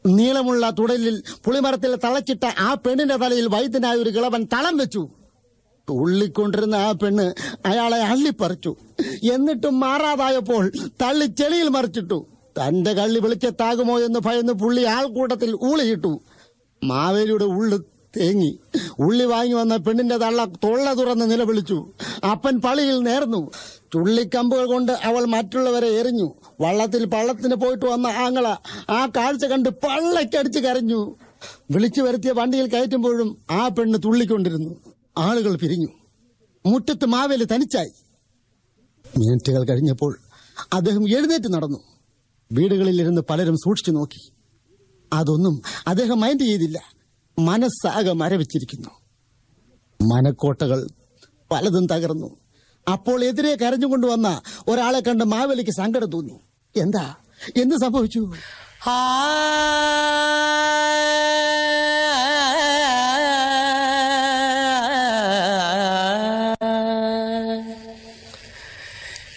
നീളമുള്ള തുടലിൽ പുളിമരത്തിൽ തളച്ചിട്ട ആ പെണ്ണിന്റെ തലയിൽ വൈദ്യനായ ഒരു കിളവൻ തളം വെച്ചു. തുള്ളിക്കൊണ്ടിരുന്ന ആ പെണ്ണ് അയാളെ അള്ളിപ്പറിച്ചു. എന്നിട്ടും മാറാതായപ്പോൾ തള്ളി ചെളിയിൽ മറിച്ചിട്ടു. തന്റെ കള്ളി വെളിച്ചത്താകുമോ എന്ന് ഭയന്ന് പുള്ളി ആൾക്കൂട്ടത്തിൽ ഊളിയിട്ടു. മാവേലിയുടെ ഉള്ളു തേങ്ങി. ഉള്ളി വാങ്ങി വന്ന പെണ്ണിന്റെ തള്ള തൊള്ള തുറന്ന് നിലവിളിച്ചു. അപ്പൻ പളിയിൽ നേർന്നു. ചുള്ളിക്കമ്പുകൾ കൊണ്ട് അവൾ മറ്റുള്ളവരെ എറിഞ്ഞു. വള്ളത്തിൽ പള്ളത്തിന് പോയിട്ട് വന്ന ആങ്ങള ആ കാഴ്ച കണ്ട് പള്ളക്കടിച്ച് കരഞ്ഞു. വിളിച്ചു വരുത്തിയ വണ്ടിയിൽ കയറ്റുമ്പോഴും ആ പെണ്ണ് തുള്ളിക്കൊണ്ടിരുന്നു. ആളുകൾ പിരിഞ്ഞു. മുറ്റത്ത് മാവേലി തനിച്ചായി. മിനിറ്റുകൾ കഴിഞ്ഞപ്പോൾ അദ്ദേഹം എഴുന്നേറ്റ് നടന്നു. വീടുകളിലിരുന്ന് പലരും സൂക്ഷിച്ചു നോക്കി. അതൊന്നും അദ്ദേഹം മൈൻഡ് ചെയ്തില്ല. മനസ്സാകെ മരവിച്ചിരിക്കുന്നു. മനക്കോട്ടകൾ പലതും തകർന്നു. അപ്പോൾ എതിരെ കരഞ്ഞുകൊണ്ടുവന്ന ഒരാളെ കണ്ട് മാവേലിക്ക് സങ്കടം തോന്നി. എന്ത് സംഭവിച്ചു?